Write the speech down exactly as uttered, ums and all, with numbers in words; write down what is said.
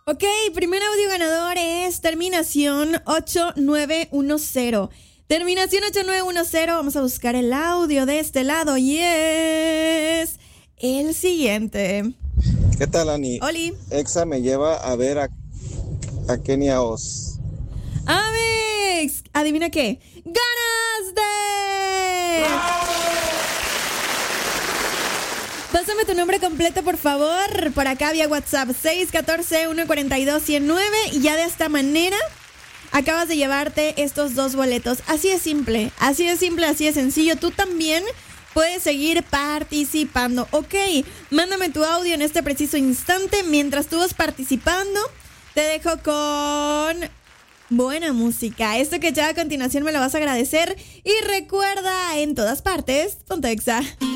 Ok, primer audio ganador es terminación ocho nueve uno cero. Terminación ocho nueve uno cero. Vamos a buscar el audio de este lado y es el siguiente. ¿Qué tal, Ani? Oli. Exa me lleva a ver a, a Kenia Oz. Amex, ¿adivina qué? ¡Ganaste! Pásame tu nombre completo, por favor, por acá vía WhatsApp, seis uno cuatro, uno cuatro dos, uno cero nueve, y ya de esta manera acabas de llevarte estos dos boletos. Así de simple, así de simple, así de sencillo. Tú también puedes seguir participando. Ok, mándame tu audio en este preciso instante. Mientras tú vas participando, te dejo con buena música. Esto que ya a continuación me lo vas a agradecer. Y recuerda, en todas partes, ponte Exa.